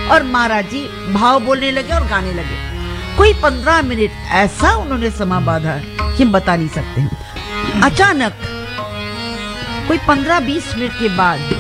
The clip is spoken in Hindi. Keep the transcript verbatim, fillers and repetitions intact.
और महाराज जी भाव बोलने लगे और गाने लगे। कोई पंद्रह मिनट ऐसा उन्होंने समा बांधा कि हम बता नहीं सकते हैं। अचानक कोई पंद्रह बीस मिनट के बाद